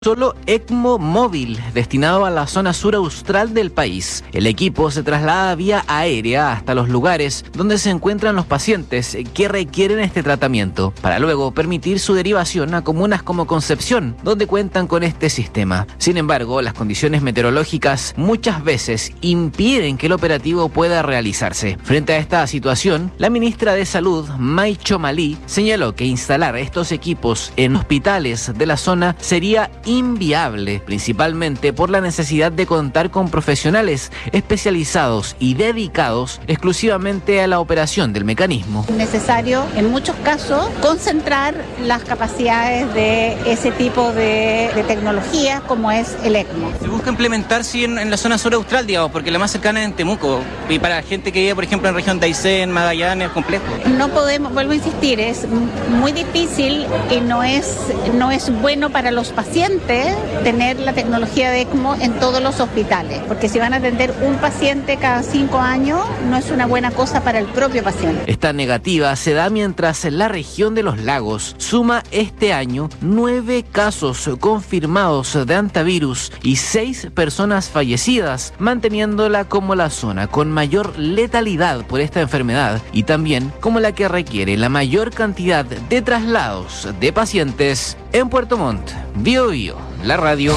Solo ECMO móvil destinado a la zona sur austral del país. El equipo se traslada vía aérea hasta los lugares donde se encuentran los pacientes que requieren este tratamiento, para luego permitir su derivación a comunas como Concepción, donde cuentan con este sistema. Sin embargo, las condiciones meteorológicas muchas veces impiden que el operativo pueda realizarse. Frente a esta situación, la ministra de Salud, May Chomali, señaló que instalar estos equipos en hospitales de la zona sería inviable, principalmente por la necesidad de contar con profesionales especializados y dedicados exclusivamente a la operación del mecanismo. Es necesario, en muchos casos, concentrar las capacidades de ese tipo de tecnología como es el ECMO. Se busca implementar, sí, en la zona sur austral, digamos, porque la más cercana es en Temuco, y para la gente que vive, por ejemplo, en la región de Aysén, Magallanes, es complejo. No podemos, vuelvo a insistir, es muy difícil y no es bueno para los pacientes tener la tecnología de ECMO en todos los hospitales, porque si van a atender un paciente cada 5 años, no es una buena cosa para el propio paciente. Esta negativa se da mientras la región de los lagos suma este año 9 casos confirmados de hantavirus y 6 personas fallecidas, manteniéndola como la zona con mayor letalidad por esta enfermedad y también como la que requiere la mayor cantidad de traslados de pacientes en Puerto Montt. Bio Bio, la radio.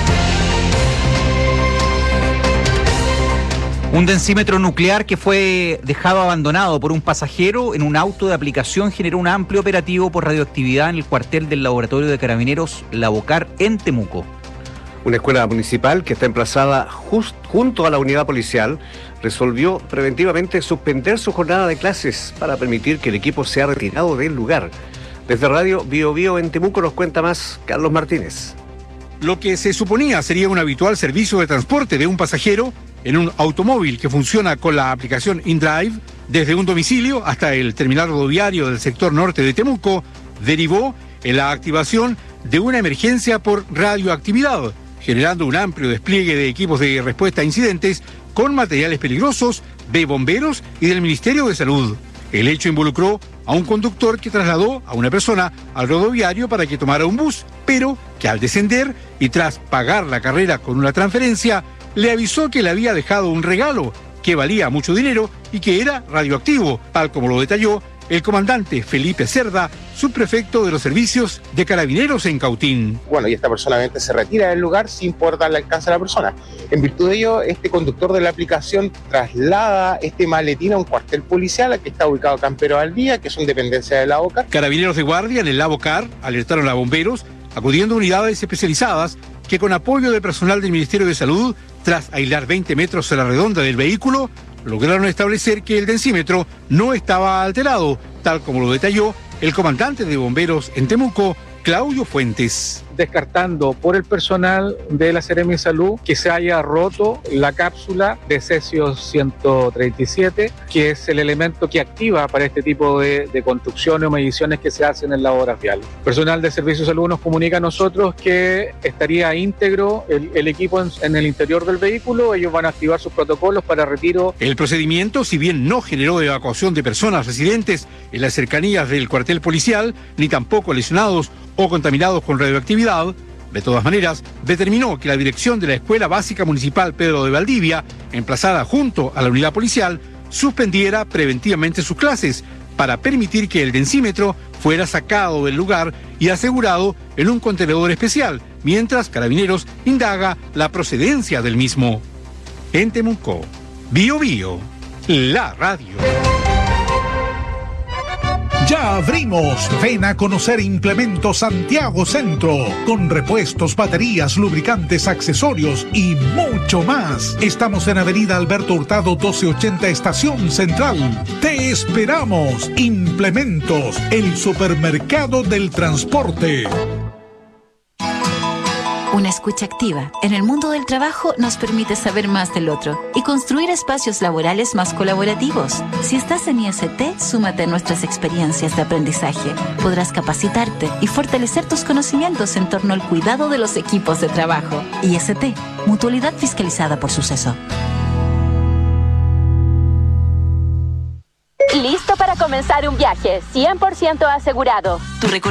Un densímetro nuclear que fue dejado abandonado por un pasajero en un auto de aplicación generó un amplio operativo por radioactividad en el cuartel del Laboratorio de Carabineros La Bocar en Temuco. Una escuela municipal que está emplazada junto a la unidad policial resolvió preventivamente suspender su jornada de clases para permitir que el equipo sea retirado del lugar. Desde Radio Bio Bio en Temuco nos cuenta más Carlos Martínez. Lo que se suponía sería un habitual servicio de transporte de un pasajero en un automóvil que funciona con la aplicación InDrive desde un domicilio hasta el terminal rodoviario del sector norte de Temuco, derivó en la activación de una emergencia por radioactividad, generando un amplio despliegue de equipos de respuesta a incidentes con materiales peligrosos de bomberos y del Ministerio de Salud. El hecho involucró a un conductor que trasladó a una persona al rodoviario para que tomara un bus, pero que al descender y tras pagar la carrera con una transferencia, le avisó que le había dejado un regalo que valía mucho dinero y que era radioactivo, tal como lo detalló el comandante Felipe Cerda, subprefecto de los servicios de Carabineros en Cautín. Bueno, y esta persona obviamente se retira del lugar sin poder darle alcance a la persona. En virtud de ello, este conductor de la aplicación traslada este maletín a un cuartel policial que está ubicado acá en Pero Valdivia, que son dependencias de la Bocar. Carabineros de guardia en el La Bocar alertaron a bomberos, acudiendo a unidades especializadas que con apoyo del personal del Ministerio de Salud, tras aislar 20 metros a la redonda del vehículo, lograron establecer que el densímetro no estaba alterado, tal como lo detalló el comandante de bomberos en Temuco, Claudio Fuentes. Descartando por el personal de la Seremi de Salud que se haya roto la cápsula de cesio 137, que es el elemento que activa para este tipo de construcciones o mediciones que se hacen en laboratorial. Personal de Servicio de Salud nos comunica a nosotros que estaría íntegro el equipo en el interior del vehículo. Ellos van a activar sus protocolos para retiro. El procedimiento, si bien no generó evacuación de personas residentes en las cercanías del cuartel policial, ni tampoco lesionados o contaminados con radioactividad, de todas maneras, determinó que la dirección de la Escuela Básica Municipal Pedro de Valdivia, emplazada junto a la unidad policial, suspendiera preventivamente sus clases para permitir que el densímetro fuera sacado del lugar y asegurado en un contenedor especial, mientras Carabineros indaga la procedencia del mismo. En Temuco, Bio Bio, la radio. Ya abrimos. Ven a conocer Implementos Santiago Centro, con repuestos, baterías, lubricantes, accesorios y mucho más. Estamos en Avenida Alberto Hurtado 1280, Estación Central. Te esperamos. Implementos, el supermercado del transporte. Una escucha activa en el mundo del trabajo nos permite saber más del otro y construir espacios laborales más colaborativos. Si estás en IST, súmate a nuestras experiencias de aprendizaje. Podrás capacitarte y fortalecer tus conocimientos en torno al cuidado de los equipos de trabajo. IST, Mutualidad fiscalizada por Suceso. Listo para comenzar un viaje 100% asegurado. Tu